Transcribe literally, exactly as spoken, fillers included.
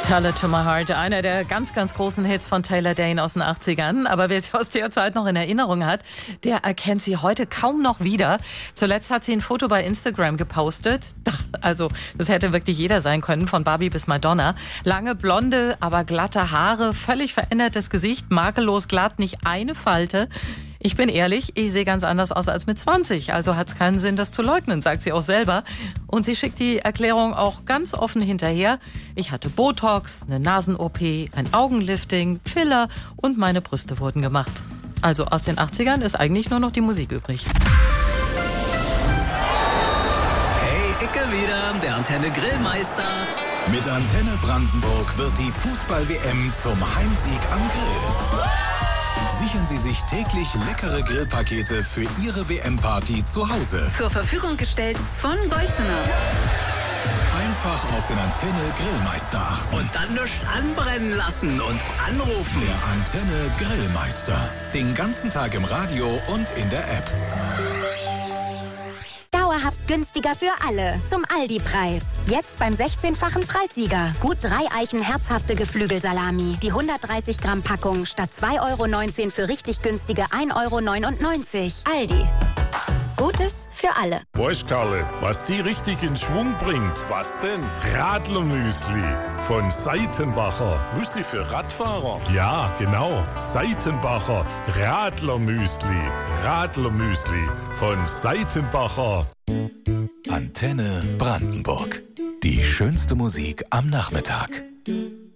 Tell It to My Heart, einer der ganz, ganz großen Hits von Taylor Dayne aus den achtzigern. Aber wer sie aus der Zeit noch in Erinnerung hat, der erkennt sie heute kaum noch wieder. Zuletzt hat sie ein Foto bei Instagram gepostet. Also, das hätte wirklich jeder sein können, von Barbie bis Madonna. Lange, blonde, aber glatte Haare, völlig verändertes Gesicht, makellos glatt, nicht eine Falte. Ich bin ehrlich, ich sehe ganz anders aus als mit zwanzig, also hat es keinen Sinn, das zu leugnen, sagt sie auch selber. Und sie schickt die Erklärung auch ganz offen hinterher. Ich hatte Botox, eine Nasen-O P, ein Augenlifting, Filler und meine Brüste wurden gemacht. Also aus den achtzigern ist eigentlich nur noch die Musik übrig. Hey, Icke wieder, der Antenne Grillmeister. Mit Antenne Brandenburg wird die Fußball-W M zum Heimsieg am Grill. Sichern Sie sich täglich leckere Grillpakete für Ihre W M-Party zu Hause. Zur Verfügung gestellt von Golzener. Einfach auf den Antenne Grillmeister achten. Und dann nichts anbrennen lassen und anrufen. Der Antenne Grillmeister. Den ganzen Tag im Radio und in der App. Dauerhaft günstiger für alle. Zum Aldi-Preis. Jetzt beim sechzehnfachen Preissieger. Gut drei Eichen herzhafte Geflügelsalami. Die hundertdreißig Gramm Packung statt zwei Euro neunzehn für richtig günstige ein Euro neunundneunzig. Aldi. Gutes für alle. Weißt, Karle, was die richtig in Schwung bringt? Was denn? Radlermüsli von Seitenbacher. Müsli für Radfahrer? Ja, genau. Seitenbacher Radlermüsli. Radlermüsli von Seitenbacher. Antenne Brandenburg. Die schönste Musik am Nachmittag.